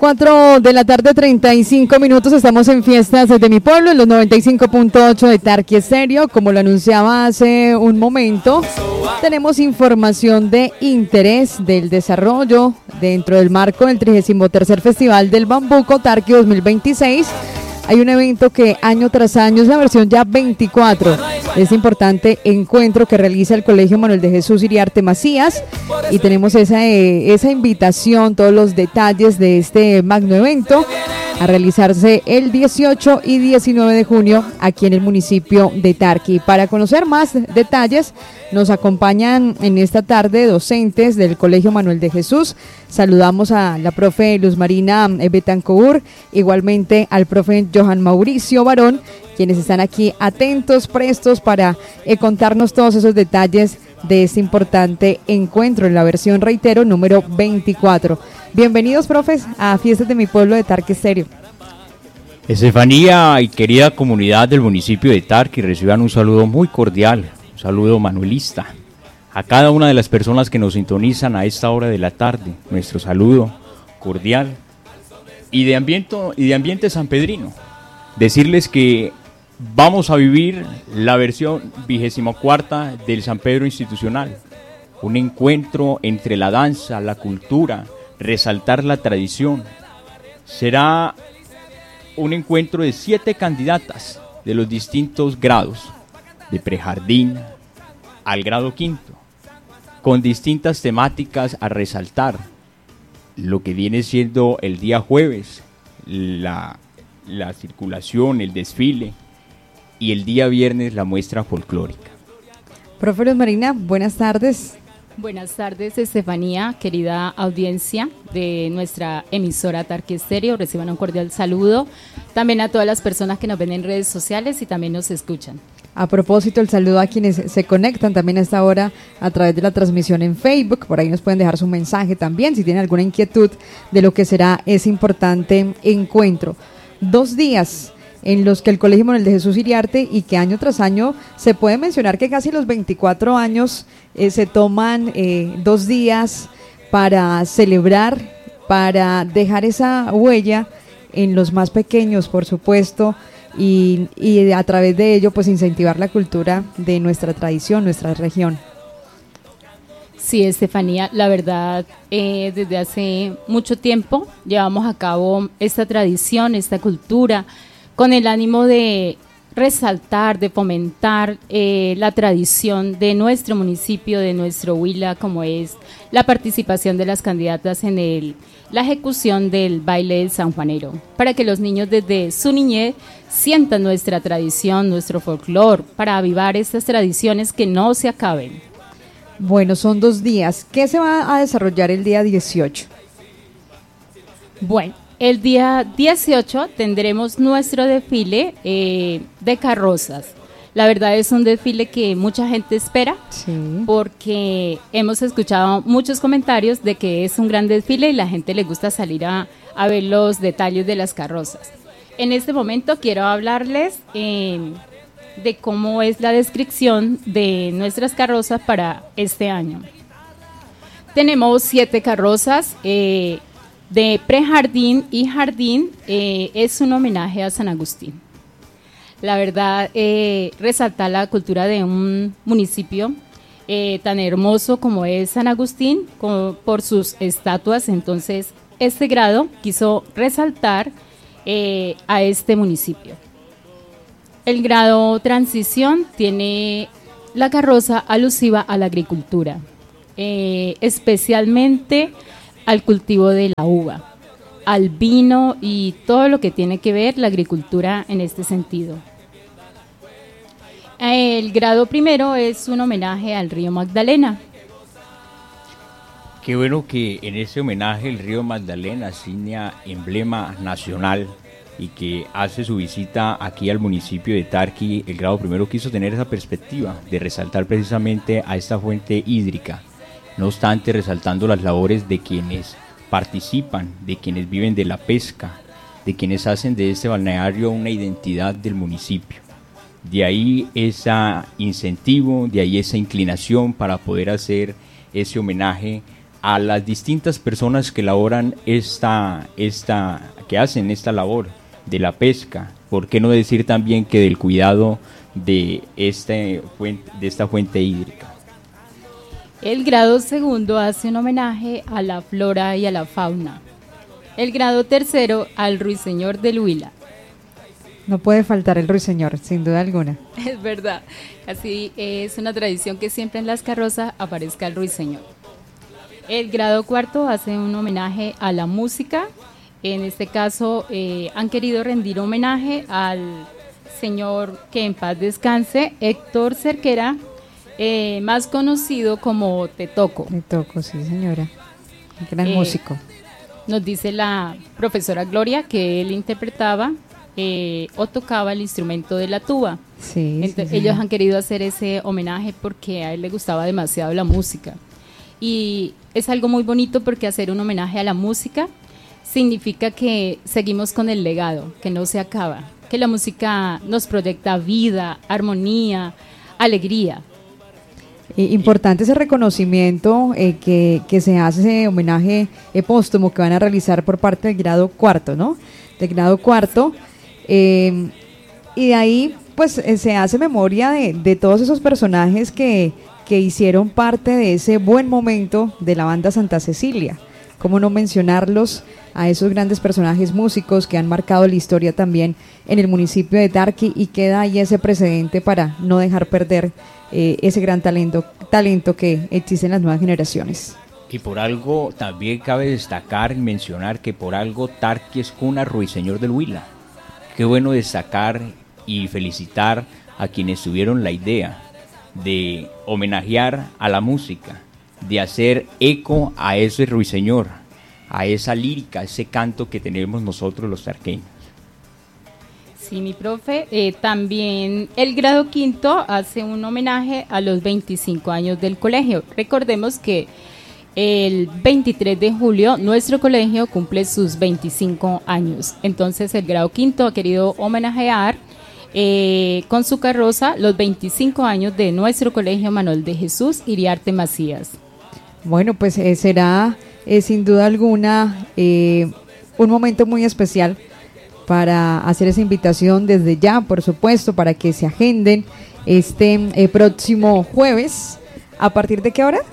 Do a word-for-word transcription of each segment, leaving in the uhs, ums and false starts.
cuatro de la tarde, treinta y cinco minutos, estamos en Fiestas de mi Pueblo, en los noventa y cinco punto ocho de Tarqui Estéreo. Como lo anunciaba hace un momento, tenemos información de interés del desarrollo dentro del marco del trigésimo tercer Festival del Bambuco Tarqui dos mil veintiséis. Hay un evento que año tras año es la versión ya veinticuatro de este importante encuentro que realiza el Colegio Manuel de Jesús Iriarte Macías, y tenemos esa, eh, esa invitación, todos los detalles de este magno evento a realizarse el dieciocho y diecinueve de junio aquí en el municipio de Tarqui. Para conocer más detalles nos acompañan en esta tarde docentes del Colegio Manuel de Jesús. Saludamos a la profe Luz Marina Betancourt, igualmente al profe Johan Mauricio Barón, quienes están aquí atentos, prestos para eh, contarnos todos esos detalles de este importante encuentro en la versión, reitero, número veinticuatro. Bienvenidos, profes, a Fiestas de mi Pueblo de Tarqui Estéreo. Estefanía y querida comunidad del municipio de Tarqui, reciban un saludo muy cordial, un saludo manuelista. A cada una de las personas que nos sintonizan a esta hora de la tarde, nuestro saludo cordial y de ambiente, y de ambiente sanpedrino. Decirles que vamos a vivir la versión vigésima cuarta del San Pedro Institucional, un encuentro entre la danza, la cultura, resaltar la tradición. Será un encuentro de siete candidatas de los distintos grados, de prejardín al grado quinto, con distintas temáticas a resaltar. Lo que viene siendo el día jueves, la, la circulación, el desfile, y el día viernes la muestra folclórica. Profe Luz Marina, buenas tardes. Buenas tardes, Estefanía, querida audiencia de nuestra emisora Tarqui Estéreo. Reciban un cordial saludo también a todas las personas que nos ven en redes sociales y también nos escuchan. A propósito, el saludo a quienes se conectan también a esta hora a través de la transmisión en Facebook. Por ahí nos pueden dejar su mensaje también si tienen alguna inquietud de lo que será ese importante encuentro. Dos días en los que el Colegio Manuel de Jesús Iriarte, y que año tras año se puede mencionar que casi los veinticuatro años eh, se toman eh, dos días para celebrar, para dejar esa huella en los más pequeños, por supuesto, y, y a través de ello pues incentivar la cultura de nuestra tradición, nuestra región. Sí, Estefanía, la verdad, eh, desde hace mucho tiempo llevamos a cabo esta tradición, esta cultura, con el ánimo de resaltar, de fomentar eh, la tradición de nuestro municipio, de nuestro Huila, como es la participación de las candidatas en el, la ejecución del baile del sanjuanero, para que los niños desde su niñez sientan nuestra tradición, nuestro folclore, para avivar estas tradiciones que no se acaben. Bueno, son dos días. ¿Qué se va a desarrollar el día dieciocho? Bueno, el día dieciocho tendremos nuestro desfile eh, de carrozas. La verdad es un desfile que mucha gente espera, sí, porque hemos escuchado muchos comentarios de que es un gran desfile y la gente le gusta salir a, a ver los detalles de las carrozas. En este momento quiero hablarles eh, de cómo es la descripción de nuestras carrozas para este año. Tenemos siete carrozas, eh, de prejardín y jardín. Eh, es un homenaje a San Agustín. La verdad, eh, resaltar la cultura de un municipio eh, tan hermoso como es San Agustín, con, por sus estatuas. Entonces, este grado quiso resaltar eh, a este municipio. El grado transición tiene la carroza alusiva a la agricultura, eh, especialmente al cultivo de la uva, al vino y todo lo que tiene que ver la agricultura en este sentido. El grado primero es un homenaje al río Magdalena. Qué bueno que en ese homenaje el río Magdalena, signa emblema nacional, y que hace su visita aquí al municipio de Tarqui, el grado primero quiso tener esa perspectiva de resaltar precisamente a esta fuente hídrica. No obstante, resaltando las labores de quienes participan, de quienes viven de la pesca, de quienes hacen de este balneario una identidad del municipio. De ahí ese incentivo, de ahí esa inclinación para poder hacer ese homenaje a las distintas personas que elaboran esta, esta, que hacen esta labor de la pesca. ¿Por qué no decir también que del cuidado de, este, de esta fuente hídrica? El grado segundo hace un homenaje a la flora y a la fauna. El grado tercero al ruiseñor del Huila. No puede faltar el ruiseñor, sin duda alguna. Es verdad, así es una tradición que siempre en las carrozas aparezca el ruiseñor. El grado cuarto hace un homenaje a la música. En este caso eh, han querido rendir homenaje al señor, que en paz descanse, Héctor Cerquera, eh, más conocido como Tetoco. Tetoco, sí señora, gran eh, músico. Nos dice la profesora Gloria que él interpretaba eh, o tocaba el instrumento de la tuba. Sí, Entonces, sí, ellos sí. han querido hacer ese homenaje porque a él le gustaba demasiado la música. Y es algo muy bonito porque hacer un homenaje a la música significa que seguimos con el legado, que no se acaba, que la música nos proyecta vida, armonía, alegría. Eh, importante ese reconocimiento eh, que, que se hace, ese homenaje eh, póstumo que van a realizar por parte del grado cuarto, ¿no? Del grado cuarto. Eh, y de ahí, pues, eh, se hace memoria de, de todos esos personajes que, que hicieron parte de ese buen momento de la banda Santa Cecilia. ¿Cómo no mencionarlos a esos grandes personajes músicos que han marcado la historia también en el municipio de Tarqui, y queda ahí ese precedente para no dejar perder eh, ese gran talento, talento que existe en las nuevas generaciones? Y por algo también cabe destacar y mencionar que por algo Tarqui es cuna ruiseñor del Huila. Qué bueno destacar y felicitar a quienes tuvieron la idea de homenajear a la música, de hacer eco a ese ruiseñor, a esa lírica, a ese canto que tenemos nosotros los tarqueños. Sí, mi profe, eh, también el grado quinto hace un homenaje a los veinticinco años del colegio. Recordemos que el veintitrés de julio nuestro colegio cumple sus veinticinco años, entonces el grado quinto ha querido homenajear eh, con su carroza los veinticinco años de nuestro colegio Manuel de Jesús Iriarte Macías. Bueno, pues eh, será eh, sin duda alguna eh, un momento muy especial para hacer esa invitación desde ya, por supuesto, para que se agenden este eh, próximo jueves. ¿A partir de qué hora?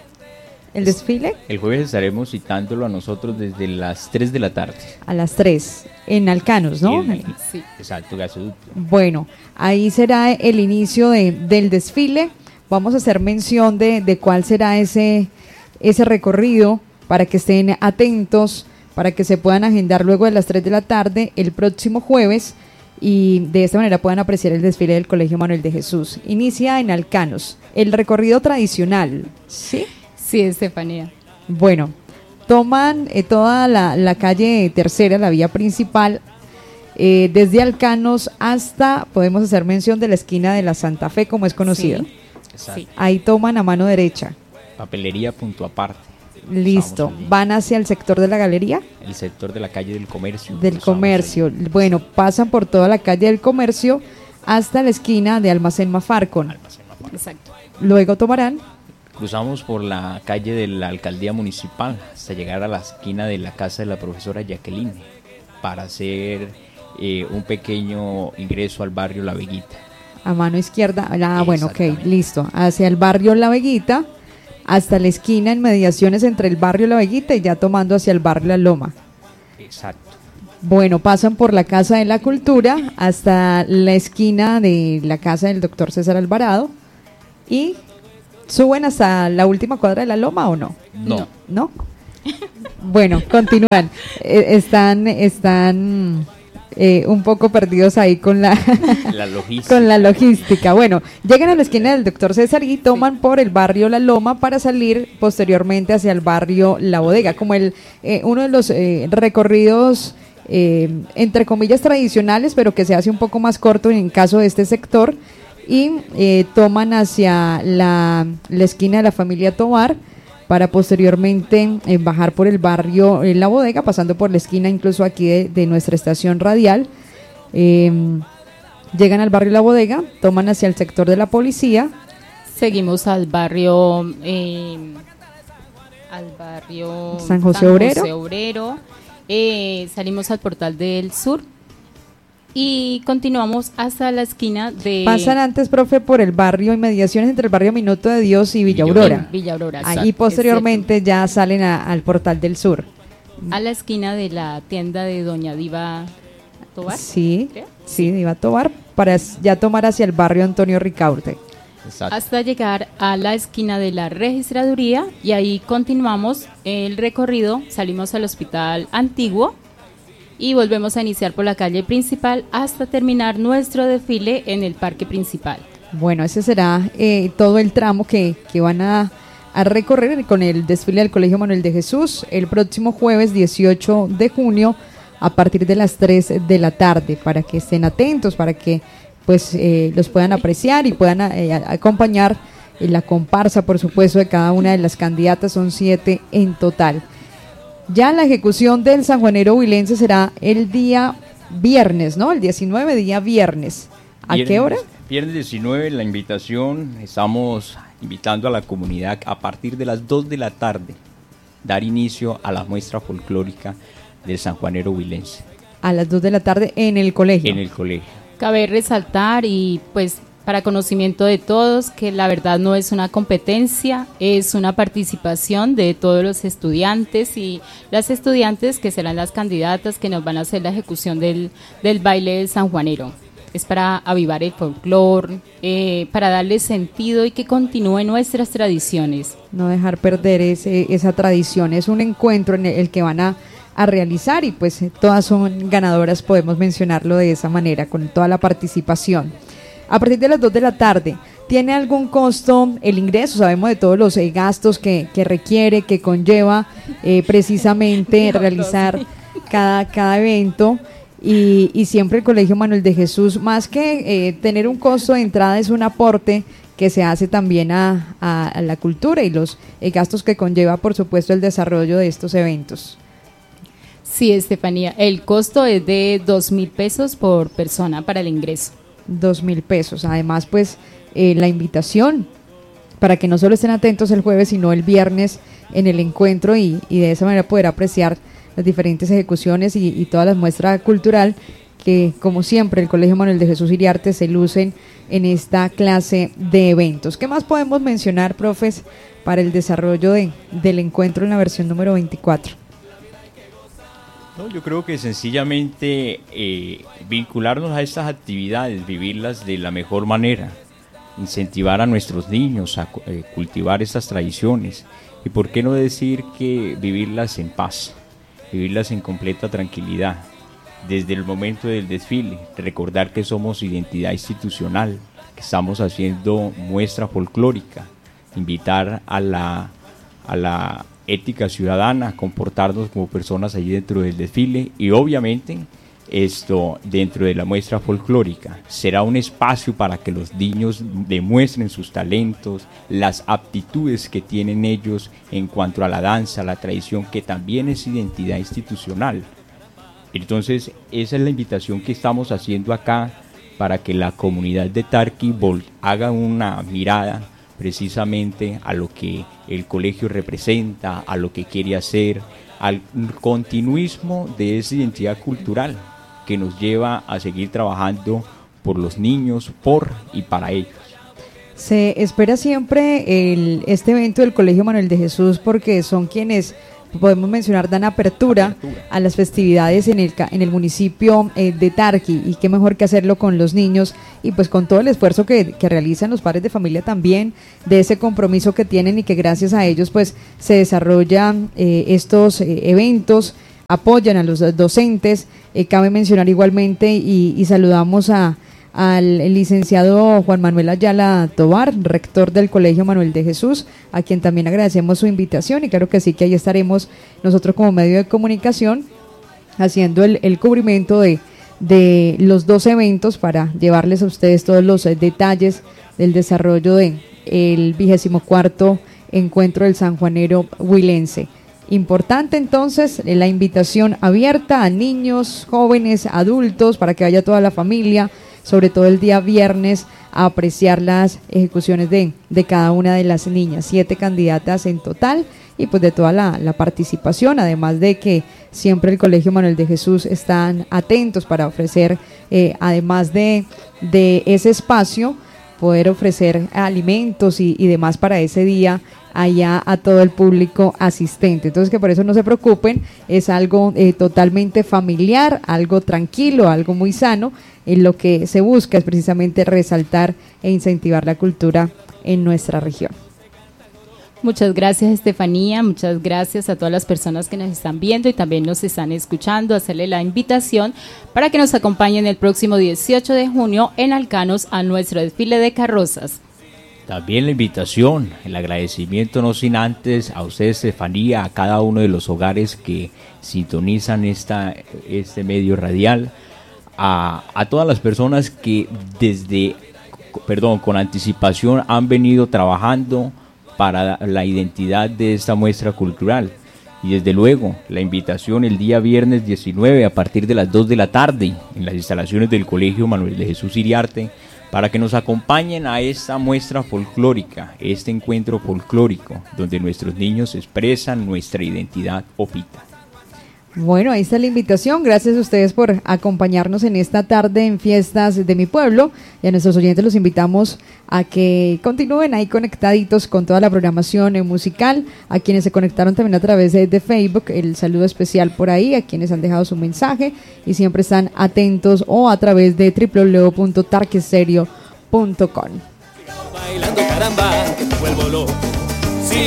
¿El desfile? El jueves estaremos citándolo a nosotros desde las tres de la tarde. A las tres, en Alcanos, ¿no? El, sí. Exacto, gasoducto. Bueno, ahí será el inicio de, del desfile. Vamos a hacer mención de, de cuál será ese, ese recorrido para que estén atentos, para que se puedan agendar luego de las tres de la tarde el próximo jueves y de esta manera puedan apreciar el desfile del Colegio Manuel de Jesús. Inicia en Alcanos, el recorrido tradicional, ¿sí? Sí, Estefanía. Bueno, toman eh, toda la, la calle tercera, la vía principal, eh, desde Alcanos hasta, podemos hacer mención de la esquina de la Santa Fe, como es conocida. Sí. Exacto. Ahí toman a mano derecha. Papelería punto aparte. Listo. ¿Van hacia el sector de la galería? El sector de la calle del comercio. Del comercio. Bueno, pasan por toda la calle del comercio hasta la esquina de Almacén Mafarcon. Almacén Mafarcon. Exacto. Luego tomarán. Cruzamos por la calle de la alcaldía municipal hasta llegar a la esquina de la casa de la profesora Jacqueline para hacer eh, un pequeño ingreso al barrio La Veguita. A mano izquierda. Ah, bueno, ok, listo. Hacia el barrio La Veguita, hasta la esquina en mediaciones entre el barrio La Veguita y ya tomando hacia el barrio La Loma. Exacto. Bueno, pasan por la Casa de la Cultura hasta la esquina de la casa del doctor César Alvarado y suben hasta la última cuadra de La Loma, ¿o no? No. ¿No? Bueno, continúan. Eh, están están eh, un poco perdidos ahí con la, la logística. con la logística. Bueno, llegan a la esquina del doctor César y toman sí. por el barrio La Loma para salir posteriormente hacia el barrio La Bodega, como el eh, uno de los eh, recorridos eh, entre comillas tradicionales, pero que se hace un poco más corto en caso de este sector. Y eh, toman hacia la, la esquina de la familia Tobar para posteriormente eh, bajar por el barrio eh, La Bodega, pasando por la esquina incluso aquí de, de nuestra estación radial. Eh, llegan al barrio La Bodega, toman hacia el sector de la policía. Seguimos al barrio, eh, al barrio San José Obrero. José Obrero. Eh, salimos al Portal del Sur y continuamos hasta la esquina de... Pasan antes, profe, por el barrio, inmediaciones entre el barrio Minuto de Dios y Villa Aurora. Villa Aurora. Ahí posteriormente ya salen a, al Portal del Sur. A la esquina de la tienda de Doña Diva Tobar. Sí, ¿creo? Sí, Diva Tobar, para ya tomar hacia el barrio Antonio Ricaurte. Exacto. Hasta llegar a la esquina de la registraduría y ahí continuamos el recorrido, salimos al Hospital Antiguo y volvemos a iniciar por la calle principal hasta terminar nuestro desfile en el parque principal. Bueno, ese será eh, todo el tramo que, que van a, a recorrer con el desfile del Colegio Manuel de Jesús el próximo jueves dieciocho de junio a partir de las tres de la tarde, para que estén atentos, para que pues eh, los puedan apreciar y puedan eh, acompañar en la comparsa, por supuesto, de cada una de las candidatas. Son siete en total. Ya la ejecución del sanjuanero huilense será el día viernes, ¿no? El diecinueve, día viernes. ¿A viernes, qué hora? Viernes diecinueve, la invitación, estamos invitando a la comunidad a partir de las dos de la tarde, dar inicio a la muestra folclórica del sanjuanero huilense. A las dos de la tarde en el colegio. En el colegio. Cabe resaltar y pues para conocimiento de todos que la verdad no es una competencia, es una participación de todos los estudiantes y las estudiantes que serán las candidatas que nos van a hacer la ejecución del, del baile sanjuanero. Es para avivar el folclore, eh, para darle sentido y que continúen nuestras tradiciones. No dejar perder ese, esa tradición, es un encuentro en el que van a a realizar y pues todas son ganadoras, podemos mencionarlo de esa manera, con toda la participación. A partir de las dos de la tarde, ¿tiene algún costo el ingreso? Sabemos de todos los eh, gastos que, que requiere, que conlleva eh, precisamente realizar cada, cada evento y, y siempre el Colegio Manuel de Jesús, más que eh, tener un costo de entrada, es un aporte que se hace también a, a, a la cultura y los eh, gastos que conlleva, por supuesto, el desarrollo de estos eventos. Sí, Estefanía, el costo es de dos mil pesos por persona para el ingreso. Dos mil pesos. Además, pues, eh, la invitación para que no solo estén atentos el jueves, sino el viernes en el encuentro y, y de esa manera poder apreciar las diferentes ejecuciones y, y toda la muestra cultural que, como siempre, el Colegio Manuel de Jesús Iriarte se lucen en esta clase de eventos. ¿Qué más podemos mencionar, profes, para el desarrollo de, del encuentro en la versión número veinticuatro? No, yo creo que sencillamente eh, vincularnos a estas actividades, vivirlas de la mejor manera, incentivar a nuestros niños a eh, cultivar estas tradiciones y por qué no decir que vivirlas en paz, vivirlas en completa tranquilidad, desde el momento del desfile, recordar que somos identidad institucional, que estamos haciendo muestra folclórica, invitar a la, a la ética ciudadana, comportarnos como personas allí dentro del desfile y obviamente esto dentro de la muestra folclórica será un espacio para que los niños demuestren sus talentos, las aptitudes que tienen ellos en cuanto a la danza, la tradición, que también es identidad institucional. Entonces esa es la invitación que estamos haciendo acá para que la comunidad de Tarqui haga una mirada precisamente a lo que el colegio representa, a lo que quiere hacer, al continuismo de esa identidad cultural que nos lleva a seguir trabajando por los niños, por y para ellos. Se espera siempre el, este evento del Colegio Manuel de Jesús porque son quienes, podemos mencionar, dan apertura, apertura. a las festividades en el, en el municipio eh, de Tarqui, y qué mejor que hacerlo con los niños y pues con todo el esfuerzo que, que realizan los padres de familia también, de ese compromiso que tienen y que gracias a ellos pues se desarrollan eh, estos eh, eventos, apoyan a los docentes. Eh, cabe mencionar igualmente y, y saludamos a al licenciado Juan Manuel Ayala Tobar, rector del Colegio Manuel de Jesús, a quien también agradecemos su invitación y claro que sí, que ahí estaremos nosotros como medio de comunicación haciendo el, el cubrimiento de, de los dos eventos para llevarles a ustedes todos los eh, detalles del desarrollo de el vigésimo cuarto encuentro del sanjuanero huilense. Importante entonces la invitación abierta a niños, jóvenes, adultos, para que vaya toda la familia, sobre todo el día viernes, a apreciar las ejecuciones de, de cada una de las niñas, siete candidatas en total, y pues de toda la, la participación, además de que siempre el Colegio Manuel de Jesús están atentos para ofrecer, eh, además de, de ese espacio, poder ofrecer alimentos y, y demás para ese día allá a todo el público asistente. Entonces, que por eso no se preocupen, es algo eh, totalmente familiar, algo tranquilo, algo muy sano. En lo que se busca es precisamente resaltar e incentivar la cultura en nuestra región. Muchas gracias, Estefanía, muchas gracias a todas las personas que nos están viendo y también nos están escuchando, hacerle la invitación para que nos acompañen el próximo dieciocho de junio en Alcanos a nuestro desfile de carrozas. También la invitación, el agradecimiento no sin antes a usted, Estefanía, a cada uno de los hogares que sintonizan esta, este medio radial, a, a todas las personas que desde, perdón, con anticipación han venido trabajando para la identidad de esta muestra cultural. Y desde luego, la invitación el día viernes diecinueve a partir de las dos de la tarde en las instalaciones del Colegio Manuel de Jesús Iriarte para que nos acompañen a esta muestra folclórica, este encuentro folclórico donde nuestros niños expresan nuestra identidad opita. Bueno, ahí está la invitación. Gracias a ustedes por acompañarnos en esta tarde en Fiestas de mi Pueblo, y a nuestros oyentes los invitamos a que continúen ahí conectaditos con toda la programación musical, a quienes se conectaron también a través de, de Facebook, el saludo especial por ahí, a quienes han dejado su mensaje y siempre están atentos, o a través de doble u doble u doble u punto tarquestereo punto com. Bailando caramba, que te vuelvo loco.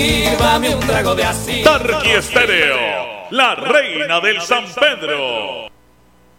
Sírvame un trago de así. Tarqui Estéreo, la reina del San Pedro.